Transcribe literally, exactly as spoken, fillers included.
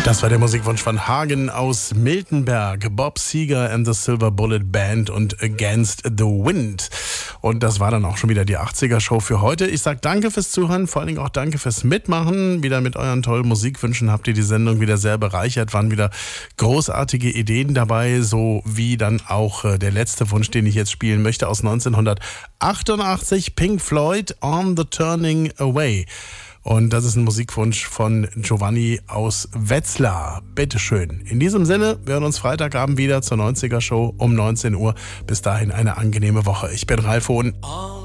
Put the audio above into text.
Das war der Musikwunsch von Hagen aus Miltenberg, Bob Seger and the Silver Bullet Band und Against the Wind. Und das war dann auch schon wieder die achtziger-Show für heute. Ich sag danke fürs Zuhören, vor allen Dingen auch danke fürs Mitmachen. Wieder mit euren tollen Musikwünschen habt ihr die Sendung wieder sehr bereichert, waren wieder großartige Ideen dabei, so wie dann auch äh, der letzte Wunsch, den ich jetzt spielen möchte, aus neunzehnhundertachtundachtzig, Pink Floyd, On the Turning Away. Und das ist ein Musikwunsch von Giovanni aus Wetzlar. Bitteschön. In diesem Sinne, wir hören uns Freitagabend wieder zur neunziger-Show um neunzehn Uhr. Bis dahin eine angenehme Woche. Ich bin Ralf Hohn.